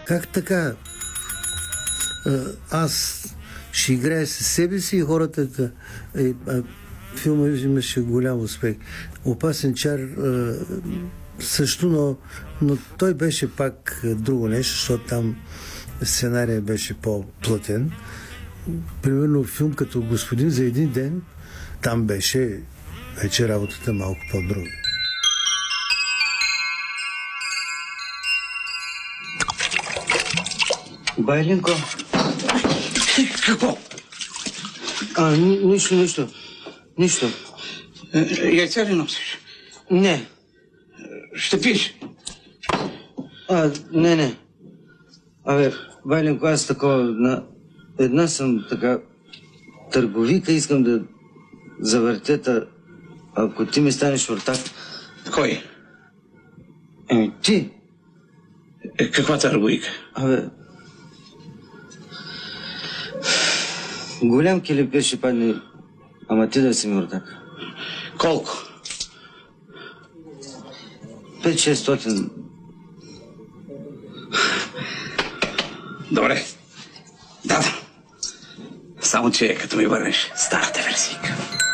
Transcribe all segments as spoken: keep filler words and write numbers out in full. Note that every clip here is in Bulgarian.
Как така? Аз ще играя със себе си и хората... Е, филмът имаше голям успех. Опасен чар също, но, но той беше пак друго нещо, защото там сценария беше по-плътен. Примерно филм като Господин за един ден, там беше вече работата малко по-друга. Байлинко. Какво? А, ни, нищо, нищо. Нищо. Яйца ли носиш? Не. Ще пиеш? А, не, не. Абе, Байлинко, аз такова... На... Една съм така... Търговика, искам да завъртета. Ако ти ми станеш ортак... Кой? Еми, ти. Е, каква търговика? Абе... Голям келепир ще падне, ама ти да си ми ортак. Колко? Пет-шестотин. Добре. Да, да. Само че като ми върнеш старата версийка.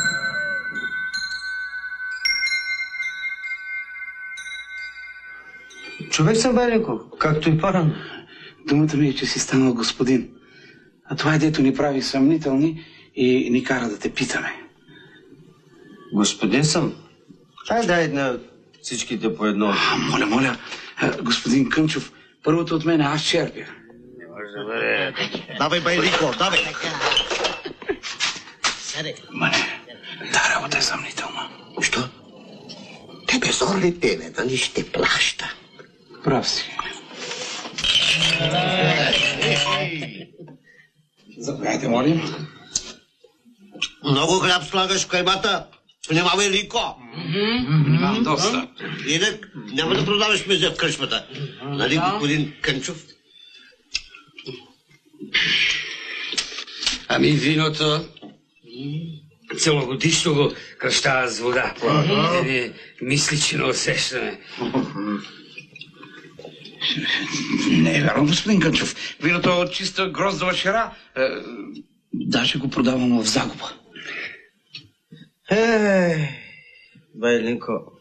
Човек съм, Байлинко, както и по-рано. Думата ми е, че си станал господин. А това е дето ни прави съмнителни и ни кара да те питаме. Господин съм. Ай, дай на всичките по едно. А, моля, моля, господин Кънчов, първото от мен аз черпя. Не може да бъде. Давай, Байлинко, давай. Мане, та работа е съмнителна. Що? Тебе зорли тене, нали ще плаща. Прав си. Заповядайте, молим. Много хляб слагаш в каймата. Внимавай, Лико. Имам доста. Инак няма да продаваш мезе в кръчмата. Нали, господин Кънчов? Ами виното целогодишно го кръщава с вода. Не мисли, че не усещаме. Не е вярно, господин Кънчов. Виното е от чиста гроздова шера. Е, даже го продавам в загуба. Ей, Байлинко,